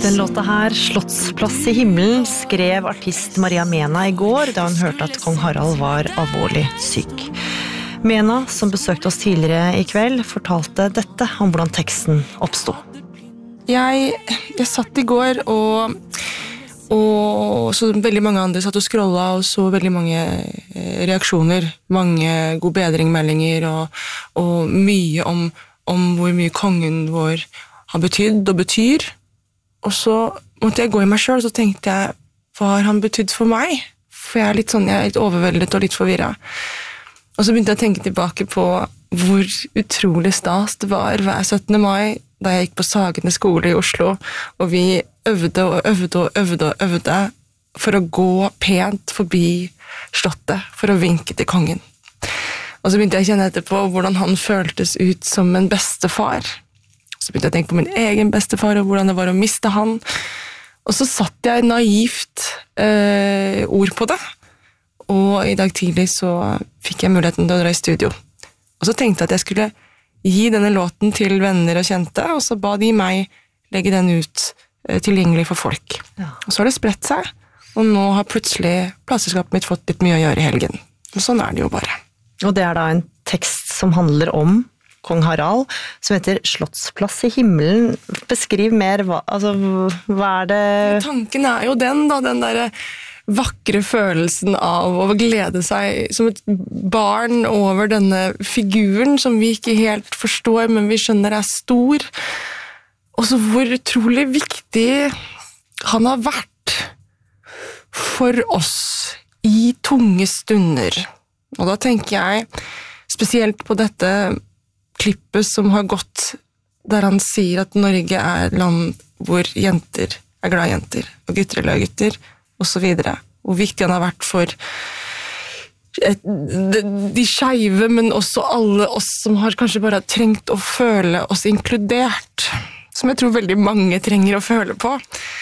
Den låta her, Slottsplass i himmelen, skrev artist Maria Mena I går da hun hørte at kong Harald var alvorlig syk. Mena, som besøkte oss tidligere I kveld, fortalte dette om hvordan teksten oppstod. Jeg satt I går og så veldig mange andre satt og scrollet og så veldig mange reaksjoner, mange god bedringmeldinger og mye om hvor mye kongen vår har betydd og betyr. Og så måtte jeg gå I meg selv, og så tenkte jeg, hva har han betydd for meg? For jeg er litt overveldet og litt forvirret. Og så begynte jeg å tenke tilbake på hvor utrolig stas det var hver 17. mai, da jeg gikk på Sagene skole I Oslo, og vi øvde for å gå pent forbi slottet, for å vinke til kongen. Og så begynte jeg å kjenne etterpå hvordan han føltes ut som en bestefar. Så begynte jeg å tenke på min egen bestefar, og hvordan det var å miste han. Og så satt jeg naivt ord på det. Og I dag tidlig så fikk jeg muligheten til å dra I studio. Og så tenkte jeg at jeg skulle gi denne låten til venner og kjente, og så ba de meg legge den ut tilgjengelig for folk. Ja. Og så har det spredt seg, og nå har plutselig plateselskapet mitt fått litt mye å gjøre I helgen. Og sånn det jo bare. Og det da en tekst som handler om kong Harald, som heter Slottsplass I himmelen. Beskriv mer, hva det? Tanken jo den der vakre følelsen av å glede seg som et barn over denne figuren som vi ikke helt forstår, men vi skjønner stor. Og så hvor utrolig viktig han har vært for oss I tunge stunder. Og da tenker jeg spesielt på dette klippet som har gått, der han sier at Norge land hvor jenter glad I jenter, og gutter glad I gutter, og så videre. Hvor viktig han har vært for de skeive, men også alle oss som har kanskje bare trengt å føle oss inkludert, som jeg tror veldig mange trenger å føle på.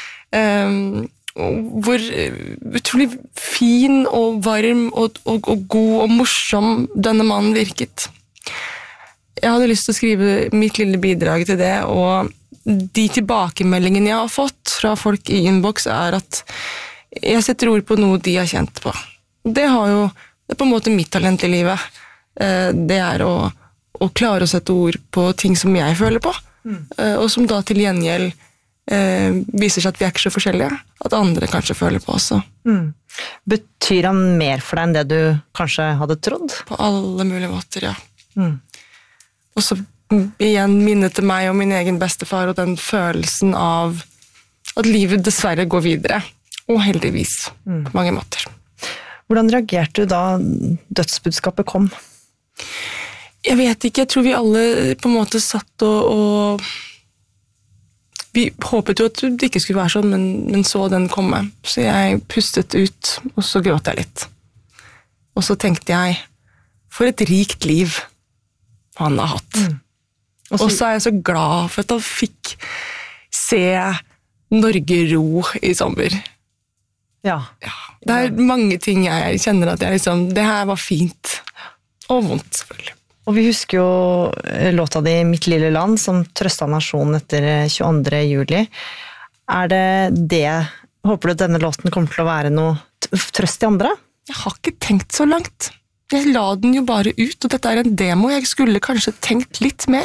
Hvor utrolig fin og varm og god og morsom denne mannen virket. Jeg hadde lyst til å skrive mitt lille bidrag til det, og de tilbakemeldingene jeg har fått fra folk I inbox at jeg setter ord på noe de har kjent på. Det på en måte mitt talent I livet. Det å klare å sette ord på ting som jeg føler på, og som da til gjengjeld viser seg at vi ikke så forskjellige, at andre kanskje føler på også. Betyr han mer for deg enn det du kanskje hadde trodd? På alle mulige måter, ja. Og så igjen minnet til meg og min egen bestefar og den følelsen av at livet dessverre går videre, og heldigvis på mange måter. Hvordan reagerte du da dødsbudskapet kom? Jeg vet ikke, jeg tror vi alle på en måte satt og vi håpet jo at det ikke skulle være sånn, men så den komme. Så jeg pustet ut, og så gråt jeg litt. Og så tenkte jeg, for et rikt liv han har hatt. Og så jeg så glad for at han fikk se Norge ro I sommer. Ja. Det mange ting jeg kjenner at jeg det her var fint og vondt selvfølgelig. Og vi husker jo låta di Mitt lille land som trøstet nasjonen etter 22. juli. Det, håper du denne låten kommer til å være noe trøst I andre? Jeg har ikke tenkt så langt. Jeg la den jo bare ut, og dette en demo. Jeg skulle kanskje tenkt litt mer.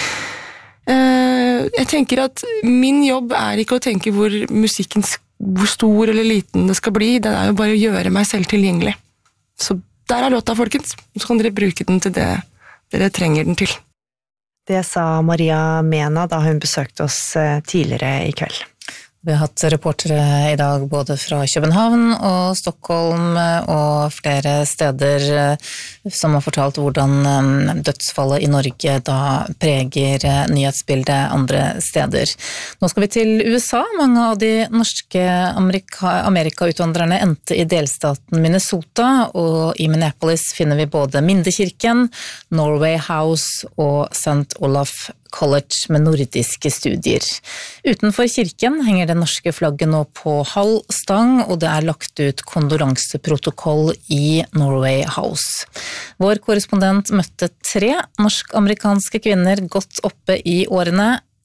Jeg tenker at min jobb ikke å tenke hvor stor eller liten det skal bli, det jo bare å gjøre meg selv tilgjengelig. Så der låta, folkens. Så kan dere bruke den til det dere trenger den til. Det sa Maria Mena da hun besøkte oss tidligere I kveld. Vi har hatt reportere I dag både fra København og Stockholm og flere steder som har fortalt hvordan dødsfallet I Norge da preger nyhetsbildet andre steder. Nå skal vi til USA. Mange av de norske Amerika-utvandrerne endte I delstaten Minnesota, og I Minneapolis finner vi både Mindekirken, Norway House og St. Olaf College med nordiske studier. Utenfor kirken henger det norske flagget nå på halv stang, og det lagt ut kondoranseprotokoll I Norway House. Vår korrespondent møtte 3 norsk-amerikanske kvinner godt oppe I årene.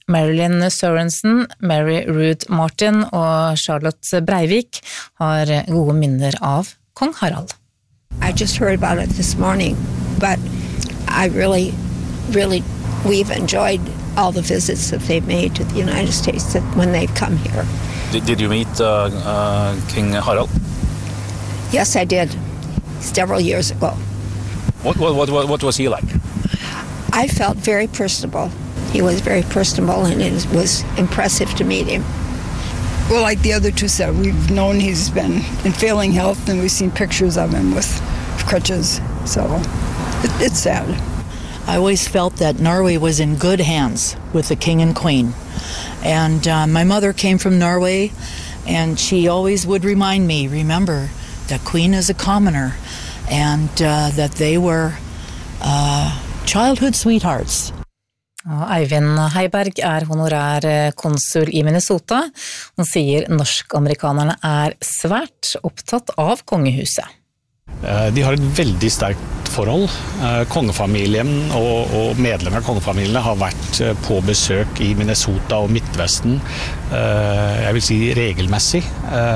Marilyn Sørensen, Mary Ruth Martin og Charlotte Breivik har gode minner av kong Harald. I just heard about it this morning, but I really, we've enjoyed all the visits that they've made to the United States when they've come here. Did you meet King Harald? Yes, I did, several years ago. What was he like? I felt very personable. He was very personable, and it was impressive to meet him. Well, like the other two said, we've known he's been in failing health, and we've seen pictures of him with crutches, so it's sad. I always felt that Norway was in good hands with the king and queen. And my mother came from Norway, and she always would remind me, remember, that queen is a commoner, and that they were childhood sweethearts. Eivind Heiberg honorær konsul I Minnesota. Han sier norsk-amerikanerne svært opptatt av kongehuset. De har et veldig sterkt forhold. Kongefamilien og medlemmer av kongefamiliene har vært på besøk I Minnesota og Midtvesten, jeg vil si regelmessig,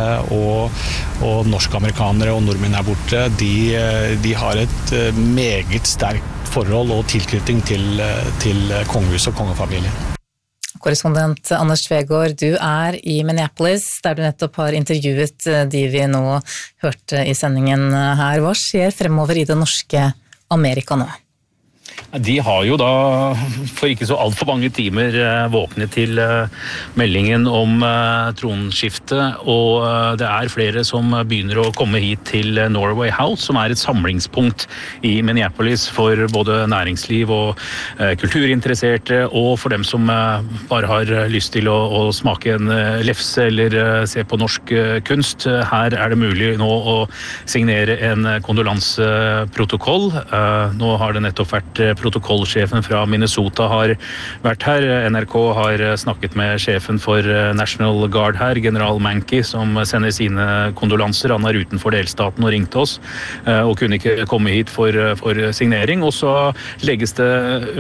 og norsk-amerikanere og nordmenn her borte, de har et meget sterkt forhold og tilknytning til kongehuset og kongefamilien. Korrespondent Anders Tvegård, du I Minneapolis, der du nettopp har intervjuet de vi nå hørte I sendingen her. Hva skjer fremover I det norske Amerika nå? De har jo da for ikke så alt for mange timer våknet til meldingen om tronskifte, og det flere som begynner å komme hit til Norway House, som et samlingspunkt I Minneapolis for både næringsliv og kulturinteresserte, og for dem som bare har lyst til å smake en lefse eller se på norsk kunst. Her det mulig nå å signere en kondolanseprotokoll. Nå har det nettopp vært protokollsjefen fra Minnesota har vært her. NRK har snakket med sjefen for National Guard her, general Mankey, som sender sine kondolanser. Han utenfor delstaten og ringte oss, og kunne ikke komme hit for signering. Og så legges det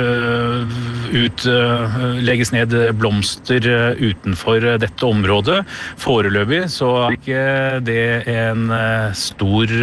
legges ned blomster utenfor dette området. Foreløpig så ikke det en stor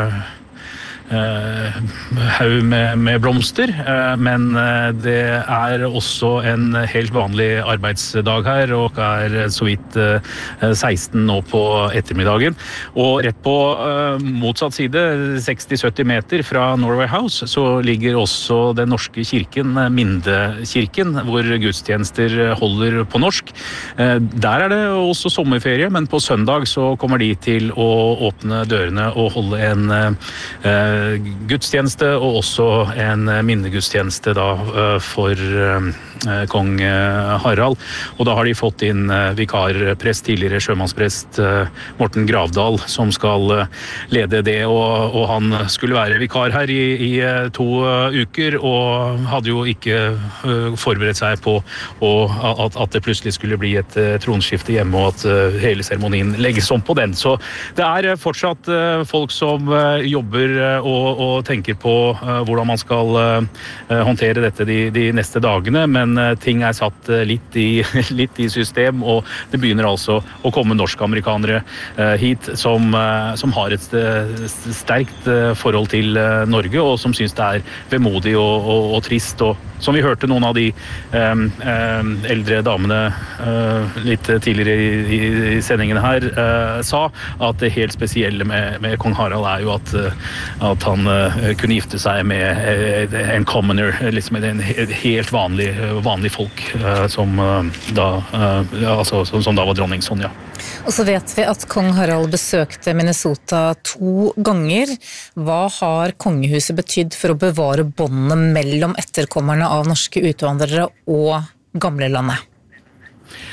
haug med blomster, men det også en helt vanlig arbeidsdag her, og så vidt 16 nå på ettermiddagen. Og rett på motsatt side, 60-70 meter fra Norway House, så ligger også den norske kirken, Mindekirken, hvor gudstjenester holder på norsk. Der det også sommerferie, men på søndag så kommer de til å åpne dørene og holde en gudstjeneste og også en minnegudstjeneste da for kong Harald. Og da har de fått inn vikarprest, tidligere sjømannsprest Morten Gravdal, som skal lede det, og han skulle være vikar her I 2 uker, og hadde jo ikke forberedt seg på at det plutselig skulle bli et tronskifte hjemme, og at hele seremonien legges om på den. Så det fortsatt folk som jobber og tenker på hvordan man skal håndtere dette de neste dagene, men ting satt litt I system, og det begynner altså å komme norsk-amerikanere hit som har et sterkt forhold til Norge, og som synes det vemodig og trist, og som vi hørte noen av de eldre damene litt tidligere I sendingen her sa, at det helt spesielle med kong Harald jo at han kunne gifte seg med en commoner, liksom en helt vanlig folk som da var dronning Sonja. Og så vet vi at kong Harald besøkte Minnesota 2 ganger. Hva har kongehuset betydd for å bevare båndene mellom etterkommerne av norske utvandrere og gamlelandet?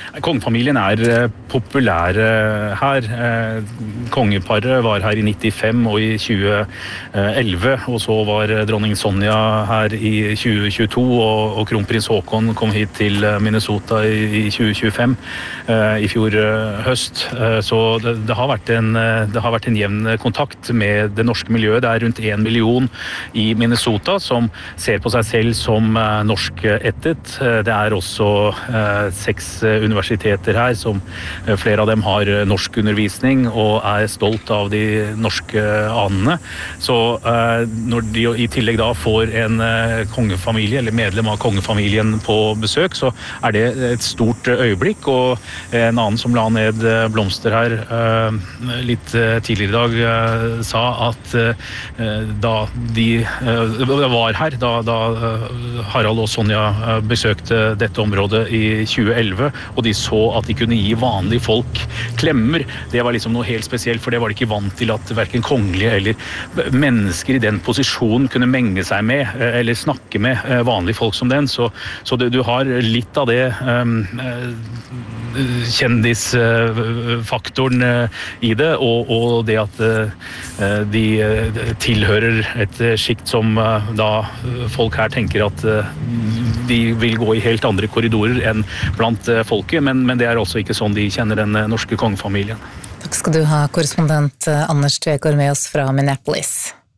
Kongefamilien populære her. Kongeparet var her i 95 og i 2011, og så var dronning Sonja her i 2022, og kronprins Haakon kom hit til Minnesota i 2025, i fjor høst. Så det har vært en jevn kontakt med det norske miljøet. Det rundt 1 million i Minnesota som ser på seg selv som norskættet. Det også 6 universiteter her, som flere av dem har norskundervisning og stolt av de norske anene. Så når de i tillegg da får en kongefamilie, eller medlem av kongefamilien på besøk, så det et stort øyeblikk, og en annen som la ned blomster her litt tidligere i dag sa at da de var her, da Harald og Sonja besøkte dette området i 2011, og de så at de kunne gi vanlige folk klemmer. Det var liksom noe helt spesielt, for det var de ikke vant til at hverken kongelige eller mennesker i den posisjonen kunne menge seg med, eller snakke med vanlige folk som den. Så du har litt av det kjendisfaktoren i det, og det at de tilhører et skikt som da folk her tenker at de vil gå i helt andre korridorer enn blant folket, men det også ikke sånn de kjenner den norske kongefamilien. Takk skal du ha, korrespondent Anders Tvegård med oss fra Minneapolis.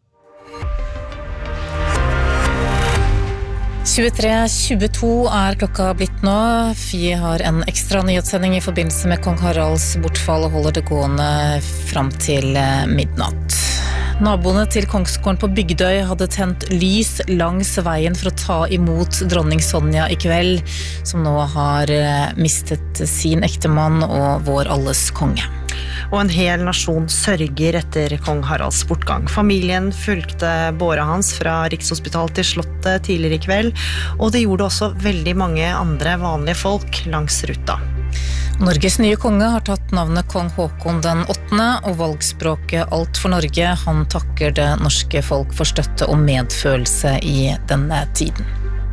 23:22 klokka blitt nå. Vi har en ekstra nyhetssending i forbindelse med kong Haralds bortfall og holder det gående fram til midnatt. Naboene til Kongsgården på Bygdøy hadde tent lys langs veien for å ta imot dronning Sonja i kveld, som nå har mistet sin ektemann og vår alles konge. Og en hel nasjon sørger etter kong Haralds bortgang. Familien fulgte båret hans fra Rikshospitalet til Slottet tidligere i kveld, og det gjorde også veldig mange andre vanlige folk langs ruta. Norges nye konge har tatt navnet kong Haakon den 8., og valgspråket Alt for Norge. Han takker det norske folk for støtte og medfølelse i denne tiden.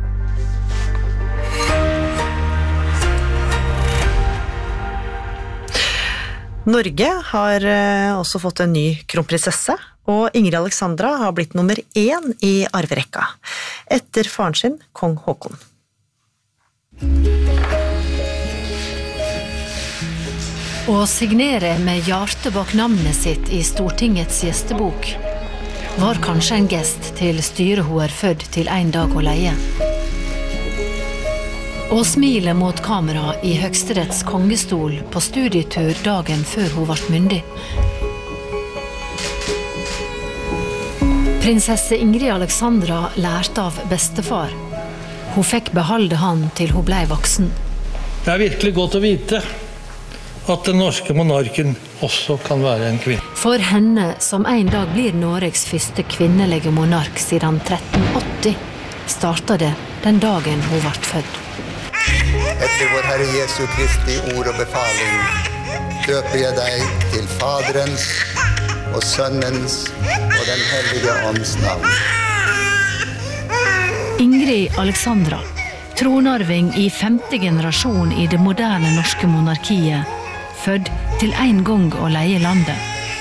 Norge har også fått en ny kronprinsesse, og Ingrid Alexandra har blitt nummer 1 i arverekka, etter faren sin, kong Haakon. Å signere med hjertet bak navnet sitt i Stortingets gjestebok var kanskje en gest til styret hun født til en dag å leie. Og smile mot kamera i Høgsteretts kongestol på studietur dagen før hun ble myndig. Prinsesse Ingrid Alexandra lærte av bestefar. Hun fikk beholde han til hun ble voksen. Det virkelig godt å vite at den norske monarken også kan være en kvinne. For henne, som en dag blir Norges første kvinnelige monark siden 1380, startet det den dagen hun ble født. Etter vår Herre Jesu Kristi ord og befaling døper jeg deg til Faderens og Sønnens og den hellige ånds navn. Ingrid Alexandra, tronarving i 5. generasjon i det moderne norske monarkiet, født til en gang å leie landet.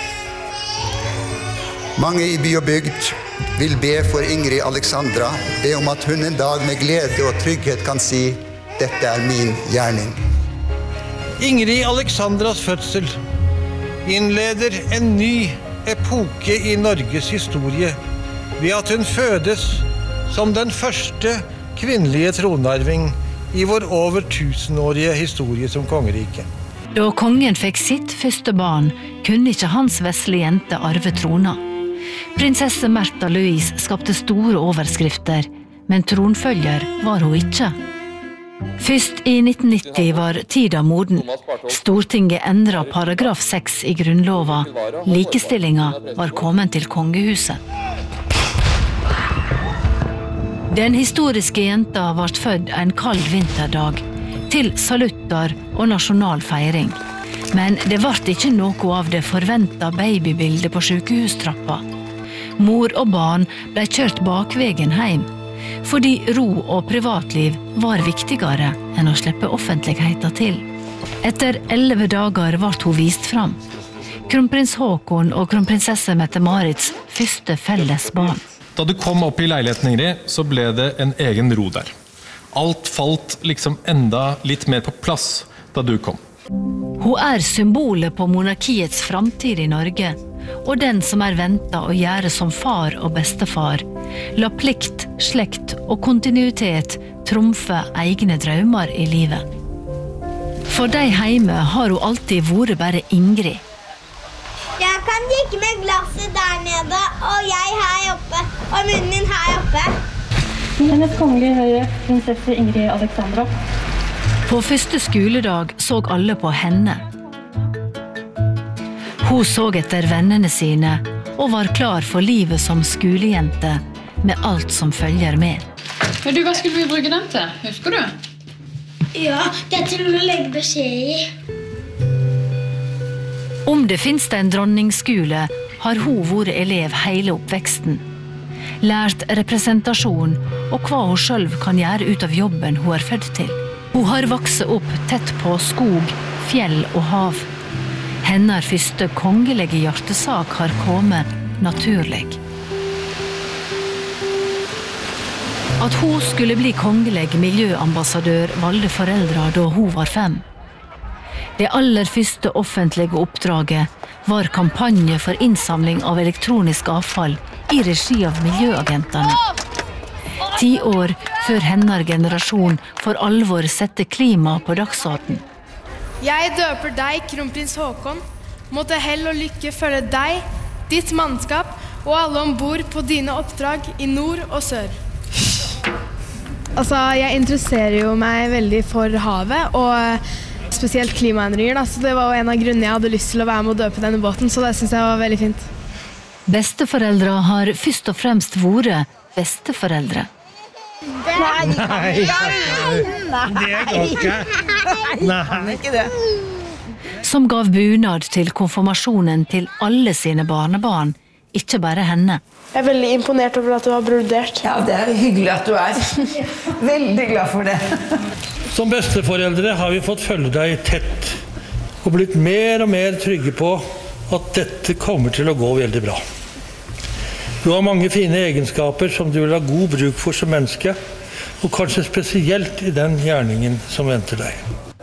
Mange i by og bygd vil be for Ingrid Alexandra, be om at hun en dag med glede og trygghet kan si: dette min gjerning. Ingrid Alexandras fødsel innleder en ny epoke i Norges historie ved at hun fødes som den første kvinnelige tronarving i vår over 1000-årige historie som kongerike. Da kongen fikk sitt første barn, kunne ikke hans vesle jente arve trona. Prinsesse Märtha Louise skapte store overskrifter, men tronfølger var hun ikke. Først i 1990 var tida moden. Stortinget endret paragraf 6 i grunnlova. Likestillinga var kommet til kongehuset. Den historiske jenta ble født en kald vinterdag, til salutter og nasjonal feiring. Men det ble ikke noe av det forventet babybildet på sykehustrappa. Mor og barn ble kjørt bakvegen hjem, fordi ro og privatliv var viktigere enn å slippe offentligheten til. Etter 11 dager ble hun vist fram. Kronprins Haakon og kronprinsesse Mette-Marits første felles barn. Da du kom opp i leiligheten, Ingrid, så ble det en egen ro der. Alt falt liksom enda litt mer på plass da du kom. Hun er symbolet på monarkiets framtid i Norge, og den som er ventet å gjøre som far og bestefar, la plikt, slekt og kontinuitet trumfe egne drømmer i livet. For de hjemme har hun alltid vært bare Ingrid. Jeg kan drikke med glasset der nede, og jeg her oppe, og munnen min her oppe. Hennes kongelige høye prinsesse Ingrid Alexandra. På første skoledag så alle på henne. Hun så etter vennene sine og var klar for livet som skolejente med alt som følger med. Men du, hva skulle vi bruke den til? Husker du? Ja, det er til å legge beskjed i. Om det finnes en dronningsskole, har hun vært elev hele oppveksten. Lært representasjon og hva hun selv kan gjøre ut av jobben hun er født til. Hun har vokst opp tett på skog, fjell og hav. Hennes første kongelige hjertesak har kommet naturlig. At hun skulle bli kongelig miljøambassadør valgte foreldre da hun var 5. Det aller første offentlige oppdraget var kampanje for innsamling av elektronisk avfall i regi av miljøagentene. 10 år før hennes generasjon for alvor sette klima på dagsorden. Jeg døper deg, kronprins Haakon. Måtte hell og lykke følge deg, ditt mannskap og alle ombord på dine oppdrag i nord og sør. Altså, jeg interesserer jo meg veldig for havet og spesielt klimaendringer, da. Så det var jo en av grunnene jeg hadde lyst til å være med å døpe denne båten, så det synes jeg var veldig fint. Besteforeldre har først og fremst vært besteforeldre. Nei, det går ikke. Nei, ikke det. Som gav bunad til konfirmasjonen til alle sine barnebarn, ikke bare henne. Jeg er veldig imponert over at du har brodert. Ja, det er hyggelig at du er. Veldig glad for det. Som besteforeldre har vi fått følge deg tett og blitt mer og mer trygge på at dette kommer til å gå veldig bra. Du har mange fine egenskaper som du vil ha god bruk for som menneske, og kanskje spesielt i den gjerningen som venter deg.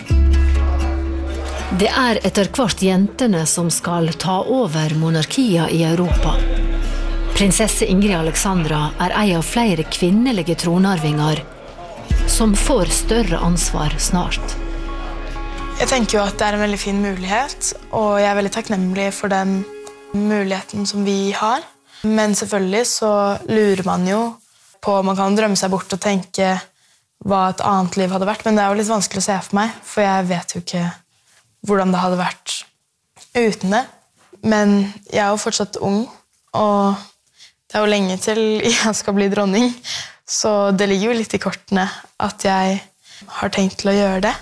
Det er etter hvert jentene som skal ta over monarkiet i Europa. Prinsesse Ingrid Alexandra er en av flere kvinnelige tronarvinger som får større ansvar snart. Jeg tenker jo at det er en veldig fin mulighet, og jeg er veldig takknemlig for den muligheten som vi har. Men selvfølgelig så lurer man jo på, man kan drømme seg bort og tenke hva et annet liv hadde vært, men det er jo litt vanskelig å se for meg, for jeg vet jo ikke hvordan det hadde vært uten det. Men jeg er jo fortsatt ung, og det er jo lenge til jeg skal bli dronning, så det ligger jo litt i kortene at jeg har tenkt til å gjøre det.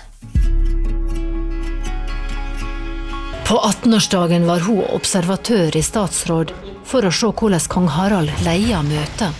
På 18-årsdagen var hun observatør i statsråd for å se hvordan kong Harald leia møtet.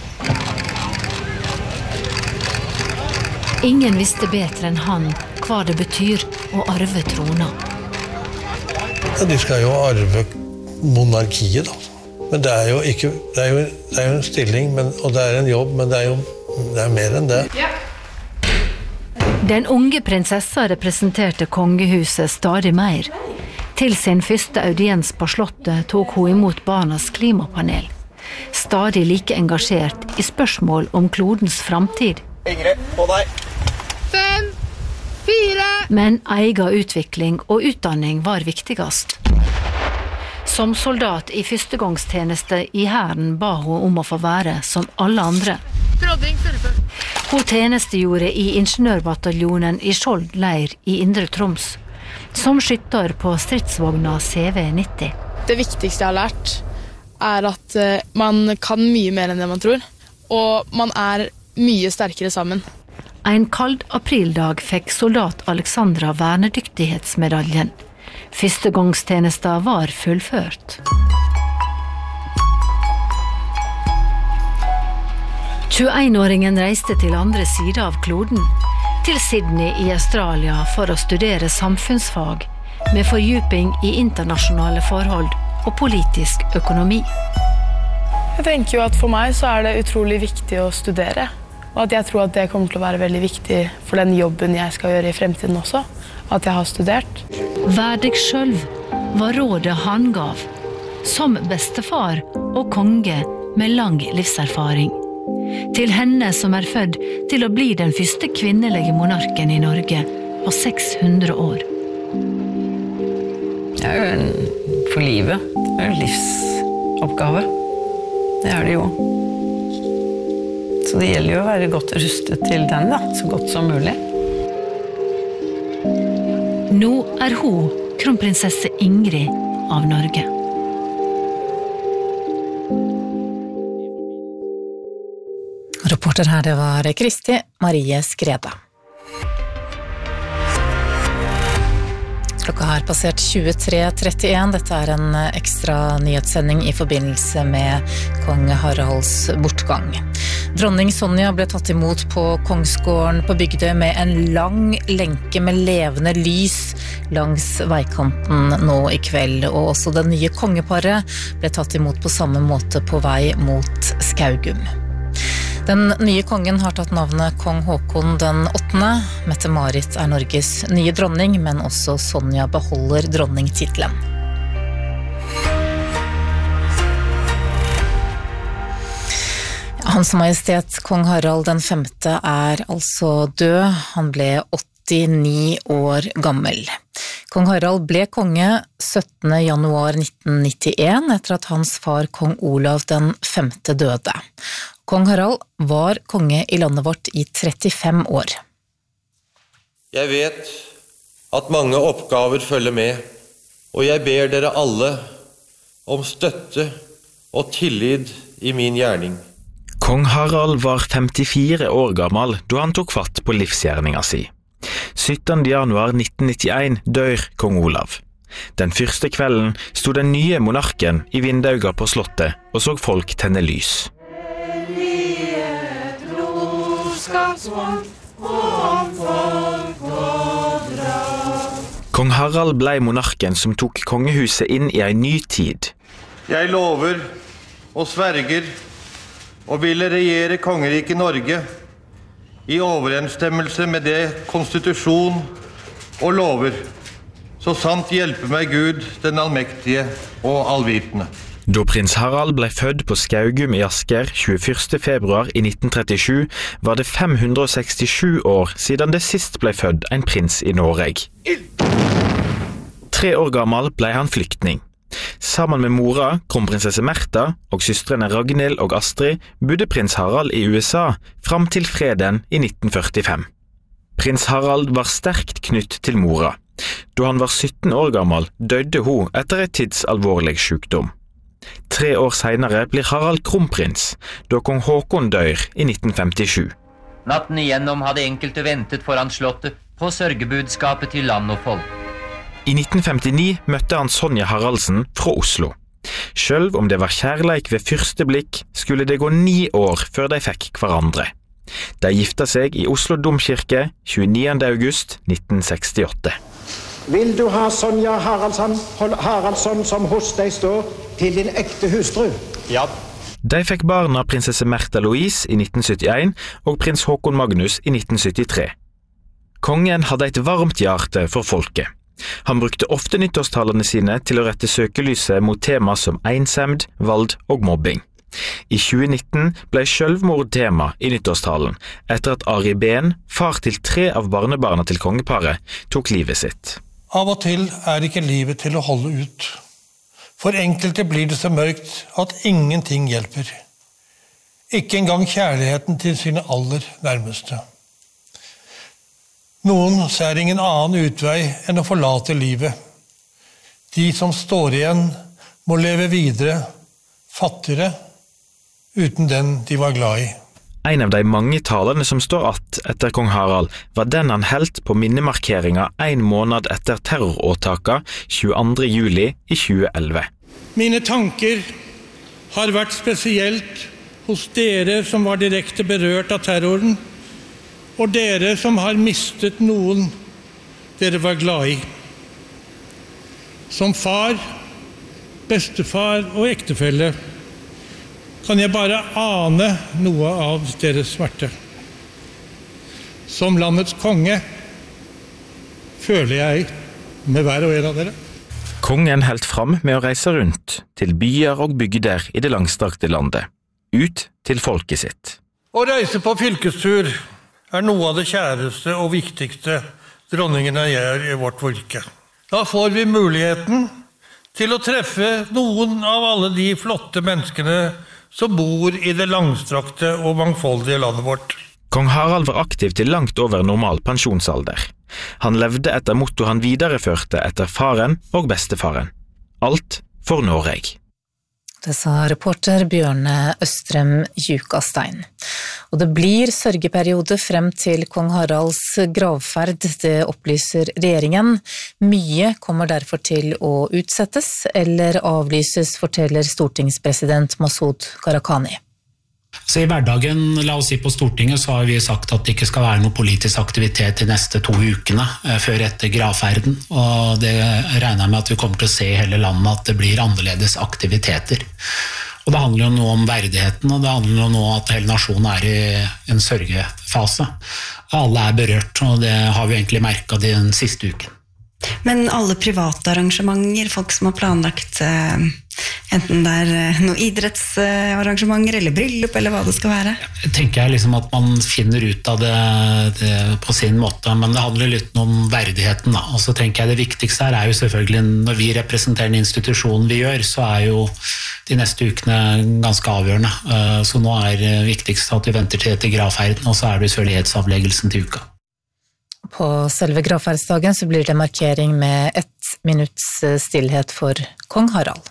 Ingen visste bedre enn han hva det betyr å arve trona. Ja, de skal jo arve monarkiet, da. Men det er jo ikke, det er jo en stilling, og det er en jobb, men det er mer enn det. Ja. Den unge prinsessa representerte kongehuset stadig mer. Til sin første audiens på slottet tok hun imot barnas klimapanel. Stadig like engasjert i spørsmål om klodens framtid. Ingrid, på deg. 5, 4. Men egen utvikling og utdanning var viktigst. Som soldat i førstegangstjeneste i hæren ba hun om å få være som alle andre. Hun tjenestegjorde i ingeniørbataljonen i Skjold leir i Indre Troms, som skytter på stridsvogna CV-90. Det viktigste jeg har lært er at man kan mye mer enn det man tror, og man er mye sterkere sammen. En kald aprildag fikk soldat Alexandra vernedyktighetsmedaljen. Førstegangstjenesten var fullført. 21-åringen reiste til andre siden av kloden. til Sydney i Australia for å studere samfunnsfag med fordyping i internasjonale forhold og politisk økonomi. Jeg tenker jo at for meg så det utrolig viktig å studere, og at jeg tror at det kommer til å være veldig viktig for den jobben jeg skal gjøre i fremtiden også, at jeg har studert. Vær deg selv var rådet han gav, som bestefar og konge med lang livserfaring. Til henne som født til å bli den første kvinnelige monarken i Norge på 600 år. Det jo for livet. Det en livsoppgave. Det det jo. Så det gjelder jo å være godt rustet til den da, så godt som mulig. Nå hun kronprinsesse Ingrid av Norge. Reporter her, det var Kristi Marie Skreda. Klokka har passert 23:31. Dette en ekstra nyhetssending i forbindelse med kong Haralds bortgang. Dronning Sonja ble tatt imot på Kongsgården på Bygdøy med en lang lenke med levende lys langs veikanten nå i kveld. Og også det nye kongeparet ble tatt imot på samme måte på vei mot Skaugum. Den nye kongen har tatt navnet Kong Håkon den 8. Mette-Marit Norges nye dronning, men også Sonja beholder dronningtitlen. Hans Majestet Kong Harald den 5. altså død. Han ble 89 år gammel. Kong Harald ble konge 17. januar 1991 etter at hans far Kong Olav den 5. døde. Kong Harald var konge i landet vårt i 35 år. Jeg vet at mange oppgaver følger med, og jeg ber dere alle om støtte og tillit i min gjerning. Kong Harald var 54 år gammel da han tok fatt på livsgjerninga si. 17. januar 1991 dør kong Olav. Den første kvelden sto den nye monarken i vindauga på slottet og så folk tenne lys. Kong Harald ble monarken som tok kongehuset inn i en ny tid. Jeg lover og sverger og ville regjere kongeriket Norge i overensstemmelse med det konstitusjon og lover, så sant hjelper meg Gud, den allmektige og allvitende. Da prins Harald ble født på Skaugum i Asker 21. februar i 1937, var det 567 år siden det sist ble født en prins i Norge. 3 år gammel ble han flyktning. Sammen med mora, kronprinsesse Märtha, og søstrene Ragnhild og Astrid, bodde prins Harald i USA fram til freden i 1945. Prins Harald var sterkt knytt til mora. Da han var 17 år gammel, døde hun etter et tidsalvorlig sykdom. 3 år senere blir Harald kronprins, da kong Håkon dør i 1957. Natten igjennom hadde enkelte ventet foran slottet på sørgebudskapet til land og folk. I 1959 møtte han Sonja Haraldsen fra Oslo. Selv om det var kjærleik ved første blikk, skulle det gå 9 år før de fikk hverandre. De gifta seg i Oslo Domkirke 29. august 1968. Vil du ha Sonja Haraldsson som hos deg står til din ekte hustru? Ja. De fikk barn av prinsesse Märtha Louise i 1971 og prins Håkon Magnus i 1973. Kongen hadde et varmt hjerte for folket. Han brukte ofte nyttårstalene sine til å rette søkelyset mot tema som ensemd, vold og mobbing. I 2019 ble selvmord tema i nyttårstalen, etter at Ari Behn, far til 3 av barnebarna til kongeparet, tok livet sitt. Av og til ikke livet til å holde ut. For enkelte blir det så mørkt at ingenting hjelper. Ikke engang kjærligheten til sine aller nærmeste. Noen ser ingen annen utvei enn å forlate livet. De som står igjen må leve videre, fattigere, uten den de var glad i. En av de mange talene som står att etter kong Harald var den han helt på minnemarkeringa 1 måned etter terroråtaka 22. juli i 2011. Mine tanker har vært spesielt hos dere som var direkte berørt av terroren, og dere som har mistet noen dere var glad i. Som far, bestefar og ektefelle kan jeg bare ane noe av deres smerte. Som landets konge føler jeg med hver og en av dere. Kongen helt fram med å reise rundt til byer og bygder i det langstrakte landet, ut til folket sitt. Å reise på fylkestur noe av det kjæreste og viktigste dronningene gjør i vårt virke. Da får vi muligheten til å treffe noen av alle de flotte menneskene som bor i det langstrakte og mangfoldige landet vårt. Kong Harald var aktiv til langt over normal pensjonsalder. Han levde etter motto han videreførte etter faren og bestefaren. Alt for Norge. Det sa reporter Bjørne Østrem Jukastein. Og det blir sørgeperiode frem til kong Haralds gravferd, det opplyser regjeringen. Mye kommer derfor til å utsettes eller avlyses, forteller stortingspresident Masud Gharahkhani. Så i hverdagen, la oss si på Stortinget, så har vi sagt at det ikke skal være noe politisk aktivitet de neste 2 ukene før etter gravferden, og det regner jeg med at vi kommer til å se i hele landet at det blir annerledes aktiviteter. Og det handler jo nå om verdigheten, og det handler jo nå at hele nasjonen er i en sørgefase. Alle er berørt, og det har vi egentlig merket den siste uken. Men alle private arrangementer, folk som har planlagt enten det er noen idrettsarrangementer eller bryllup eller hva det skal være? Tenker jeg liksom at man finner ut av det på sin måte, men det handler litt om verdigheten da. Og så tenker jeg det viktigste her er jo selvfølgelig, når vi representerer en institusjon vi gjør, så er jo de neste ukene ganske avgjørende. Så nå er det viktigst at vi venter til etter gravferden, og så er det sørlighetsavleggelsen til uka. På selve gravferdsdagen så blir det markering med 1 minutts stillhet for kong Harald.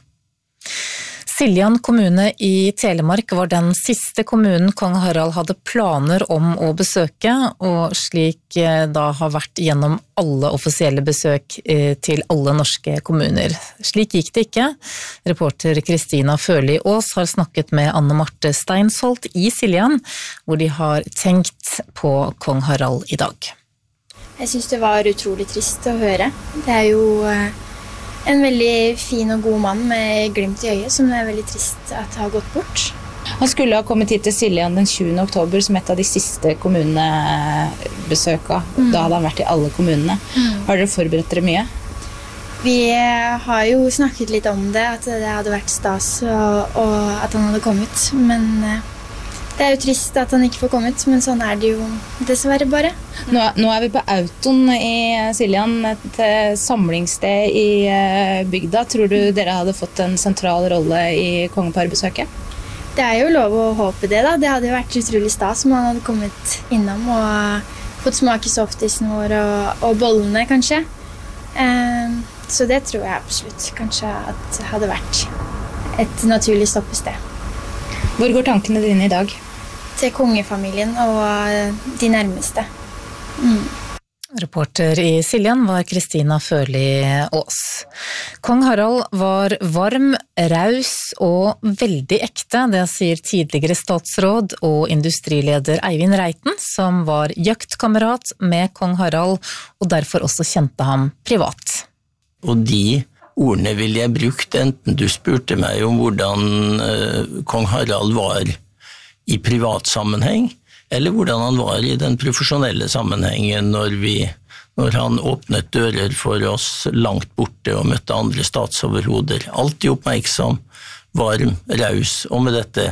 Siljan kommune i Telemark var den siste kommunen kong Harald hadde planer om å besøke, og slik da har vært gjennom alle offisielle besøk til alle norske kommuner. Slik gikk det ikke. Reporter Kristina Førli Aas har snakket med Anne Marte Steinsholt i Siljan, hvor de har tenkt på kong Harald i dag. Jeg synes det var utrolig trist å høre. Det er jo en veldig fin og god mann med glimt i øyet, som det er veldig trist at har gått bort. Han skulle ha kommet hit til Siljan den 20. oktober som et av de siste kommunebesøka. Da hadde han vært i alle kommunene. Har dere forberedt dere mye? Vi har jo snakket litt om det, at det hadde vært stas og at han hadde kommet, men det er jo trist at han ikke får kommet, men sånn er det jo dessverre bare. Nå er vi på Auton i Siljan, et samlingssted i bygda. Tror du dere hadde fått en sentral rolle i kongeparbesøket? Det er jo lov å håpe det da. Det hadde jo vært utrolig stas om han hadde kommet innom og fått smake softisen vår og bollene kanskje. Så det tror jeg absolutt kanskje at hadde vært et naturlig stoppested. Hvor går tankene dine i dag? Til kongefamilien og de nærmeste. Reporter i Siljan var Kristina Førli Aas. Kong Harald var varm, raus og veldig ekte, det sier tidligere statsråd og industrileder Eivind Reiten, som var jaktkamerat med kong Harald og derfor også kjente ham privat. Og de ordene ville jeg brukt, enten du spurte meg om hvordan kong Harald var i privat sammenheng, eller hvordan han var i den profesjonelle sammenhengen når han åpnet dører for oss langt borte og møtte andre statsoverhoder. Alltid oppmerksom, varm, raus, og med dette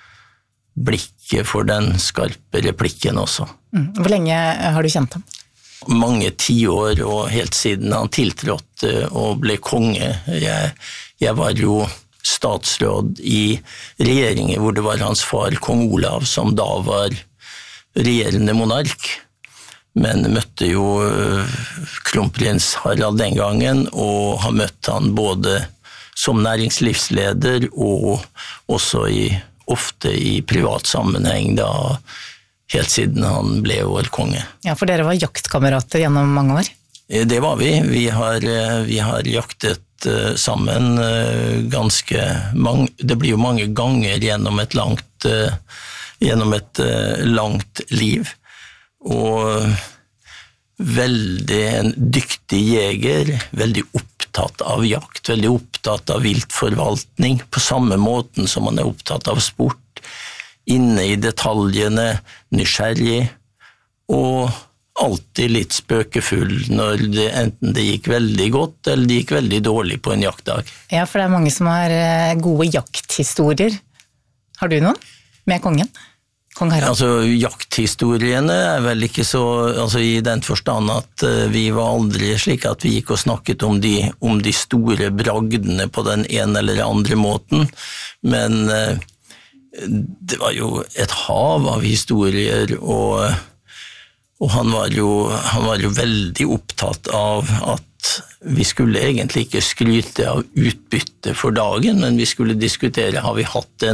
blikket for den skarpe replikken også. Hvor lenge har du kjent ham? Mange 10 år, og helt siden han tiltrådte og ble konge. Jeg var jo statsråd i regjeringen hvor det var hans far, kong Olav, som da var regjerende monark, men møtte jo kronprins Harald den gangen, og har møtt han både som næringslivsleder og også ofte i privat sammenheng da, helt siden han ble vår konge. Ja, for dere var jaktkamerater gjennom mange år? Det var vi. Vi har jaktet sammen ganske mange. Det blir jo mange ganger gjennom et langt liv. og veldig en dyktig jeger, veldig opptatt av jakt, veldig opptatt av viltforvaltning, på samme måten som han opptatt av sport, inne i detaljene, nysgjerrig, og alltid litt spøkefull når enten det gikk veldig godt, eller det gikk veldig dårlig på en jaktdag. Ja, for det mange som har gode jakthistorier. Har du noen med kongen? Kong Harald? Altså, jakthistoriene vel ikke så, i den forstand at vi var aldri slik at vi gikk og snakket om de store bragdene på den ene eller andre måten, men det var jo et hav av historier, og han var jo veldig opptatt av at vi skulle egentlig ikke skryte av utbytte for dagen, men vi skulle diskutere, har vi hatt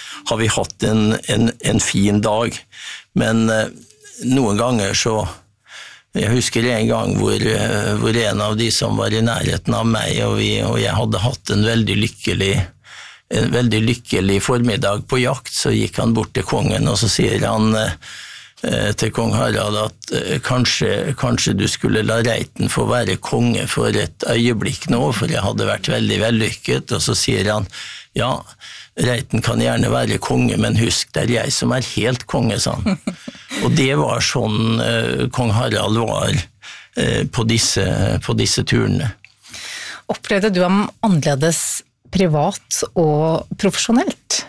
en fin dag? Men noen ganger så, jeg husker en gang hvor en av de som var i nærheten av meg, og jeg hadde hatt en veldig lykkelig formiddag på jakt, så gikk han bort til kongen, og så sier han til kong Harald at kanskje du skulle la Reiten få være konge for et øyeblikk nå, for jeg hadde vært veldig vellykket, og så sier han, ja, Reiten kan gjerne være konge, men husk, det jeg som helt konge, sa han. Og det var sånn kong Harald var på disse turene. Opplevde du ham annerledes privat og profesjonelt?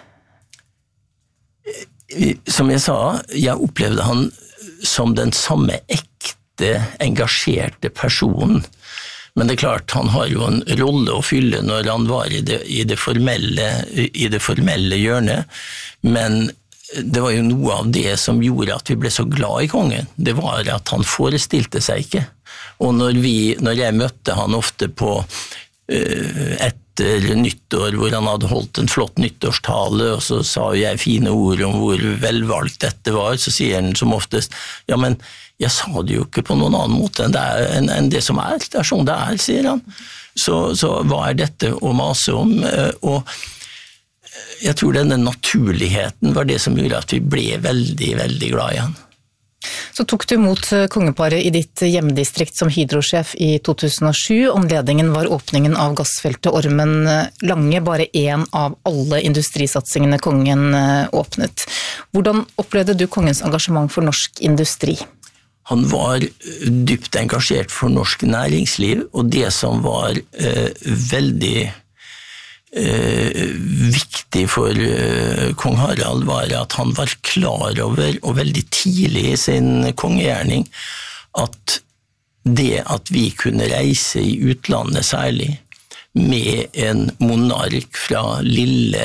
Som jeg sa, jeg opplevde han som den samme ekte, engasjerte personen. Men det klart, han har jo en rolle å fylle når han var i det formelle hjørnet. Men det var jo noe av det som gjorde at vi ble så glad i kongen. Det var at han forestilte seg ikke. Og når jeg møtte han ofte på etter nyttår, hvor han hadde holdt en flott nyttårstale, og så sa jeg fine ord om hvor velvalgt dette var, så sier han som oftest, ja, men jeg sa det jo ikke på noen annen måte enn det som det er sånn det er, sier han. Så hva dette å mase om? Og jeg tror denne naturligheten var det som gjorde at vi ble veldig, veldig glad i han. Så tok du imot kongeparet i ditt hjemdistrikt som Hydro-sjef i 2007. Anledningen var åpningen av gassfeltet Ormen Lange, bare en av alle industrisatsingene kongen åpnet. Hvordan opplevde du kongens engasjement for norsk industri? Han var dypt engasjert for norsk næringsliv, og det som var veldig viktig for kong Harald var at han var klar over, og veldig tidlig i sin kongegjerning, at det at vi kunne reise i utlandet særlig, med en monark fra lille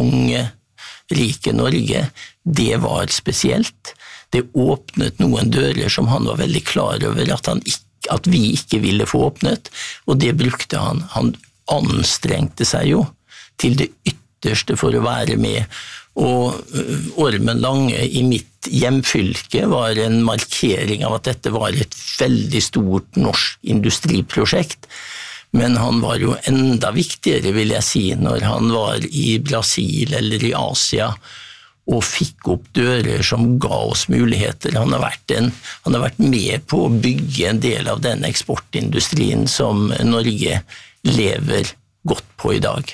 kongeriket Norge, det var spesielt. Det åpnet noen dører som han var veldig klar over at vi ikke ville få åpnet, og det brukte han. Han anstrengte seg jo til det ytterste for å være med, og Ormen Lange i mitt hjemfylke var en markering av at dette var et veldig stort norsk industriprosjekt, men han var jo enda viktigere, vil jeg si, når han var i Brasil eller i Asia, og fikk opp dører som ga oss muligheter. Han har vært med på å bygge en del av den eksportindustrien som Norge lever godt på i dag.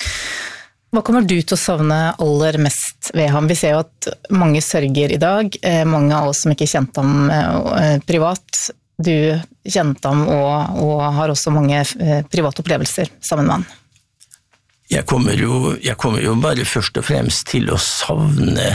Hva kommer du til å savne aller mest ved ham? Vi ser jo at mange sørger i dag, mange av oss som ikke kjente ham privat. Du kjente ham og har også mange private opplevelser sammen med han. Jeg kommer jo bare først og fremst til å savne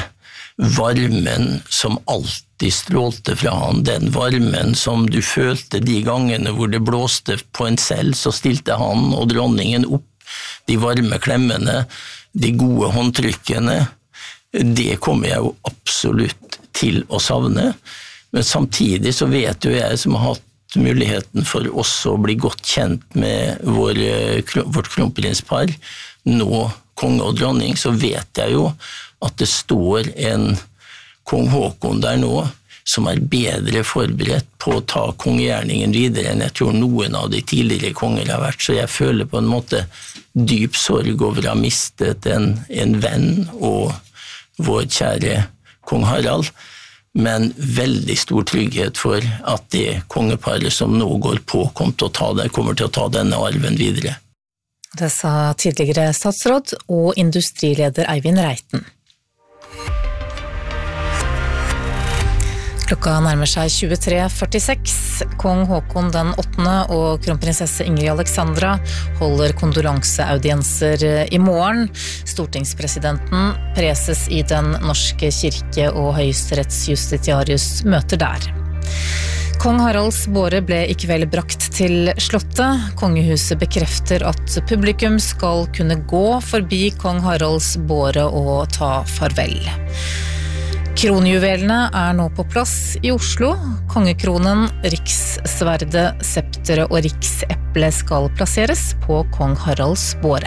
varmen som alltid strålte fra han, den varmen som du følte de gangene hvor det blåste på en selv, så stilte han og dronningen opp, de varme klemmene, de gode håndtrykkene, det kommer jeg jo absolutt til å savne, men samtidig så vet jo jeg som har hatt muligheten for også å bli godt kjent med vårt kronprinspar, nå konge og dronning, så vet jeg jo at det står en kong Håkon der nå, som er bedre forberedt på å ta kongegjerningen videre enn jeg tror noen av de tidligere konger har vært, så jeg føler på en måte dyp sorg over å ha mistet en venn og vår kjære kong Harald, men veldig stor trygghet for at det kongeparet som nå går på, kommer til å ta denne arven videre. Det sa tidligere statsråd og industrileder Eivind Reiten. Klokka nærmer seg 23:46. Kong Håkon den 8. og kronprinsesse Ingrid Alexandra holder kondolanseaudienser i morgen. Stortingspresidenten, preses i Den norske kirke og høyesterettsjustitiarius møter der. Kong Haralds båre ble i kveld brakt til slottet. Kongehuset bekrefter at publikum skal kunne gå forbi Kong Haralds båre og ta farvel. Kronjuvelene nå på plass i Oslo. Kongekronen, rikssverdet, septeret og rikseple skal plasseres på Kong Haralds båre.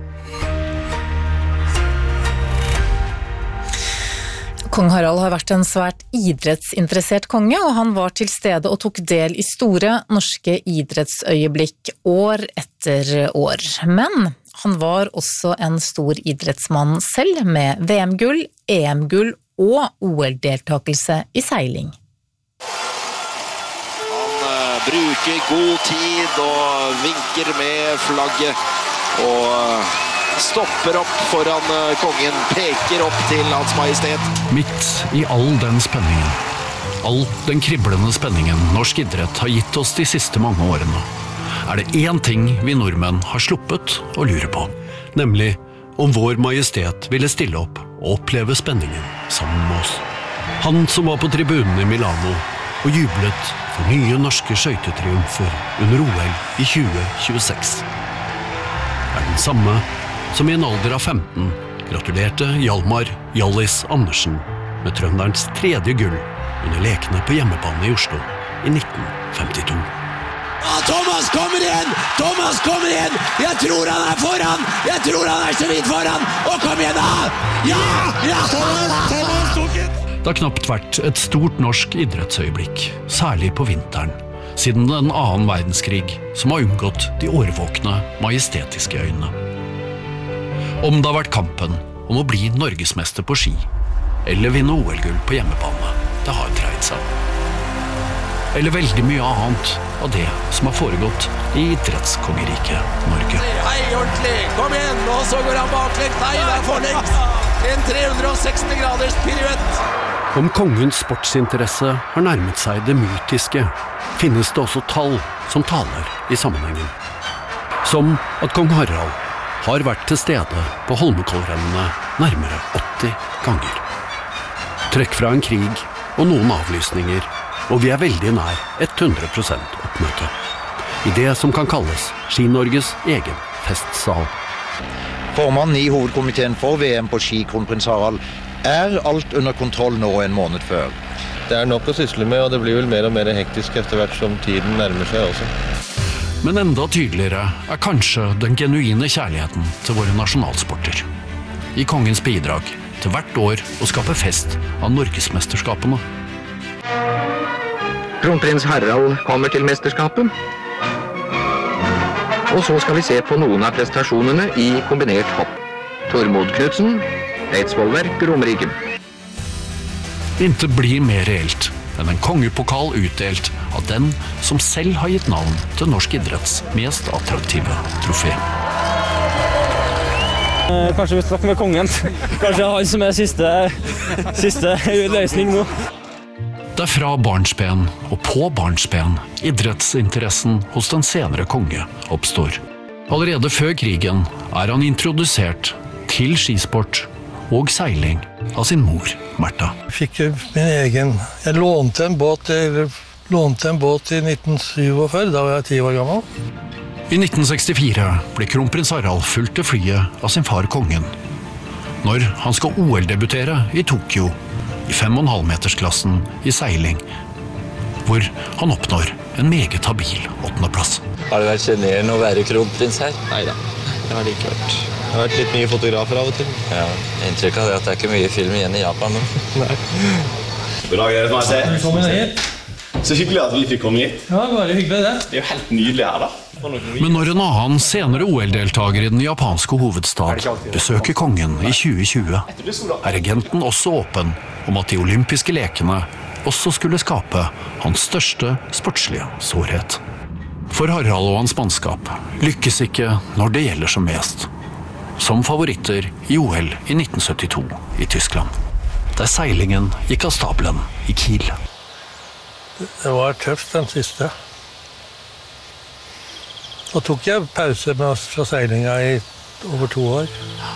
Kong Harald har vært en svært idrettsinteressert konge, og han var til stede og tok del i store norske idrettsøyeblikk år etter år. Men han var også en stor idrettsmann selv, med VM-gull, EM-gull og OL-deltakelse i seiling. Han bruker god tid og vinker med flagget og stopper opp foran kongen, peker opp til Hans Majestet. Midt i all den spenningen, all den kriblende spenningen norsk idrett har gitt oss de siste mange årene, det én ting vi nordmenn har sluppet å lure på, nemlig om vår majestet ville stille opp og oppleve spenningen sammen med oss. Han som var på tribunen i Milano og jublet for nye norske skøytetriumfer under OL i 2026. Den samme som i en alder av 15 gratulerte Hjalmar Hjallis Andersen med trønderens 3. gull under lekene på hjemmebane i Oslo i 1952. Thomas kommer igjen! Thomas kommer igjen! Jeg tror han foran! Jeg tror han så vidt foran! Og kom igjen da! Ja! Ja! Thomas tok den! Det har knapt vært et stort norsk idrettsøyeblikk, særlig på vinteren, siden den 2. verdenskrig som har unngått de årvåkne, majestetiske øynene. Om det har vært kampen om å bli norgesmester på ski, eller vinne OL-gull på hjemmebane, det har dreid seg. Eller veldig mye annet av det som har foregått i idrettskongeriket Norge. Hei, ordentlig! Kom igjen! Og så går han baklengt. Nei, det forlengt! En 360 graders piruett! Om kongens sportsinteresse har nærmet seg det mytiske, finnes det også tall som taler i sammenhengen. Som at kong Harald har vært til stede på Holmenkollrennene nærmere 80 ganger. Trekk fra en krig og noen avlysninger, og vi veldig nær 100% oppmøte. I det som kan kalles Ski-Norges egen festsal. Formann i hovedkomiteen for VM på ski, kronprins Harald, alt under kontroll nå en måned før. Det nok å sysle med, og det blir vel mer og mer hektisk etter hvert som tiden nærmer seg også. Men enda tydeligere kanskje den genuine kjærligheten til våre nasjonalsporter. I kongens bidrag til hvert år å skape fest av Norgesmesterskapene. Kronprins Harald kommer til mesterskapet. Og så skal vi se på noen av prestasjonene i kombinert hopp. Tormod Knudsen, Eidsvollverk, Romerike. Intet blir mer reelt enn en kongepokal utdelt av den som selv har gitt navn til norsk idretts mest attraktive trofé. Kanskje vi snakker med kongen. Kanskje han som siste løsning nå. Det fra barnsben og på barnsben idrettsinteressen hos den senere konge oppstår. Allerede før krigen han introdusert til skisport og seiling av sin mor, Märtha. Jeg lånte en båt i 1947, da var jeg 10 år gammel. I 1964 ble kronprins Harald fulgt til flyet av sin far kongen. Når han skal OL-debutere i Tokyo, i 5,5-metersklassen i seiling, hvor han oppnår en meget habil 8. plass. Har det vært generende å være kronprins her? Neida, det har det ikke vært. Det har vært litt mye fotografer av og til. Ja, inntrykk av det at det ikke mye film igjen i Japan nå. Nei. God dag, Velkommen hit. Så hyggelig at vi fikk komme hit. Ja, bare hyggelig det. Det jo helt nydelig her da. Men når en annen senere OL-deltager i den japanske hovedstad besøker kongen i 2020, regenten også åpen om at de olympiske lekene også skulle skape hans største sportslige sårhet. For Harald og hans mannskap lykkes ikke når det gjelder som mest. Som favoritter i OL i 1972 i Tyskland, der seilingen gikk av stabelen i Kiel. Det var tøft den siste. Så tok jeg pause fra seilinga i over 2 år.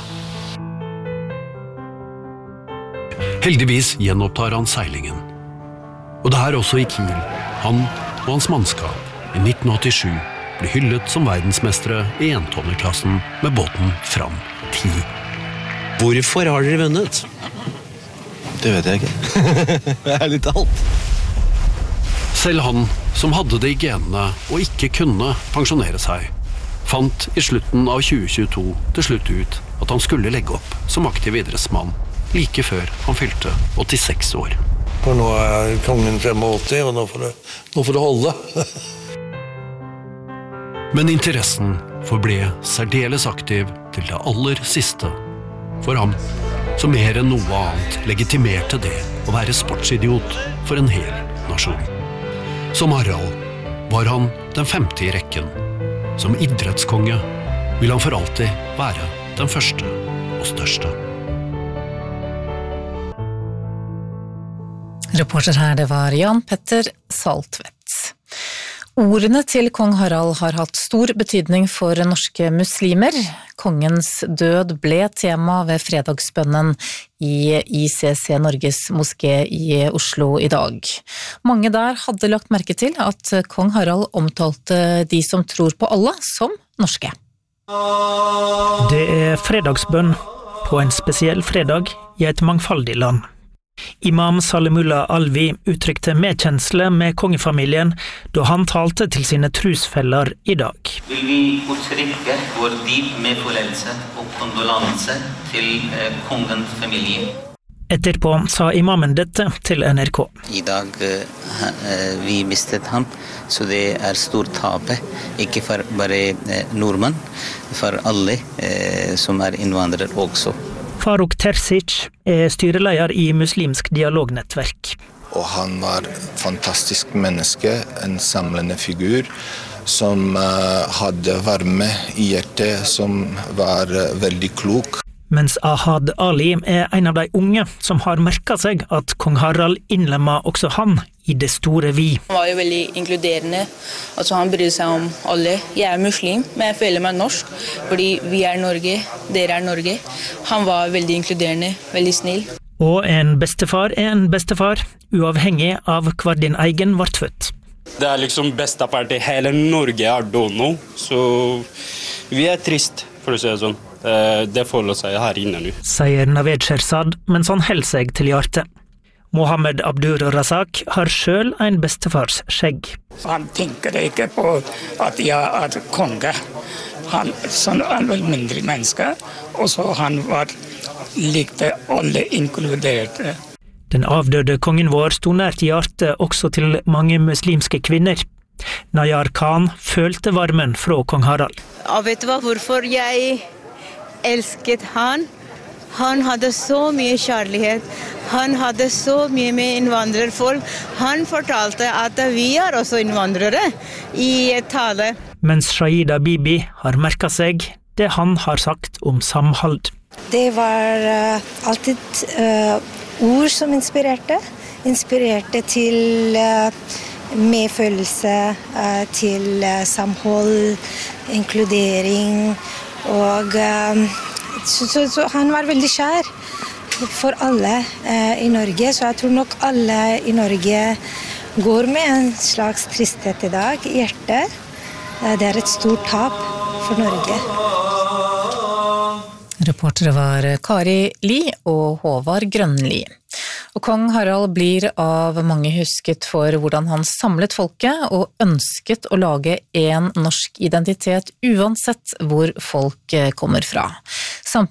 Heldigvis gjenopptar han seilingen. Og det er også i Kiel, han og hans mannskap i 1987 ble hyllet som verdensmestere i entonnerklassen med båten Fram 10. Hvorfor har dere vunnet? Det vet jeg ikke. Det er litt alt. Selv han, som hadde det i genene og ikke kunne pensjonere seg, fant i slutten av 2022 til slutt ut at han skulle legge opp som aktiv idrettsmann like før han fylte 86 år. For nå er kongen 85, og nå får det holde. Men interessen forble særdeles aktiv til det aller siste for ham, som mer enn noe annet legitimerte det å være sportsidiot for en hel nasjon. Som Harald var han den 5. i rekken. Som idrettskonge vil han for alltid være den første og største. Reporter her, det var Jan Petter Saltvedt. Ordene til kong Harald har hatt stor betydning for norske muslimer. Kongens død ble tema ved fredagsbønnen i ICC Norges moské i Oslo i dag. Mange der hadde lagt merke til at kong Harald omtalte de som tror på Allah som norske. Det er fredagsbønn på en spesiell fredag i et mangfoldig land. Imam Salimullah Alvi uttrykte medkjensle med kongefamilien da han talte til sine trosfeller i dag. Vil vi uttrykke vår dyp medfølelse og kondolanse til kongens familie. Etterpå sa imamen dette til NRK. I dag vi mistet ham, så det er stort tape, ikke for bare nordmenn, for alle som er innvandrere også. Faruk Terzic er styreleder i Muslimsk dialognettverk. Og han var fantastisk menneske, en samlende figur, som hadde varme i hjertet, som var veldig klok. Mens Ahad Ali er en av de unge som har merket seg at kong Harald innlemmer også han i det store vi. Han var jo veldig inkluderende, han bryr seg om alle. Jeg er muslim, men jeg føler meg norsk, fordi vi er Norge, dere er Norge. Han var veldig inkluderende, veldig snill. Og en bestefar er en bestefar, uavhengig av hvor din egen ble født. Det er liksom bestefar til hele Norge er dono, så vi er trist, for å si det sånn. Det forholder seg her inne nå. Sier Naved Sherzad, mens han holder seg til hjertet. Mohammed Abdur Razak har selv en bestefars skjegg. Han tenker ikke på at jeg er konge. Han er vel mindre menneske, og så han var likte alle inkluderte. Den avdøde kongen vår sto nært hjertet også til mange muslimske kvinner. Nayar Khan følte varmen fra kong Harald. Og vet du hva, hvorfor jeg elsket han? Han hadde så mye kjærlighet. Han hadde så mye med innvandrerfolk. Han fortalte at vi er også innvandrere i et tale. Mens Shahida Bibi har merket seg det han har sagt om samhold. Det var alltid ord som inspirerte. Inspirerte til medfølelse, til samhold, inkludering. Og så han var veldig kjær for alle i Norge, så jeg tror nok alle i Norge går med en slags tristhet i dag i hjertet. Det er et stort tap for Norge. Reportere var Kari Li og Håvard Grønli. Og kong Harald blir av mange husket for hvordan han samlet folket og ønsket å lage en norsk identitet uansett hvor folk kommer fra.